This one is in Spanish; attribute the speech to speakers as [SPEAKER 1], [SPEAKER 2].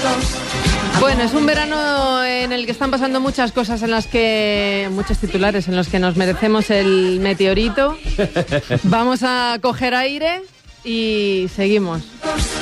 [SPEAKER 1] Bueno, es un verano en el que están pasando muchas cosas, muchos titulares en los que nos merecemos el meteorito. Vamos a coger aire y seguimos.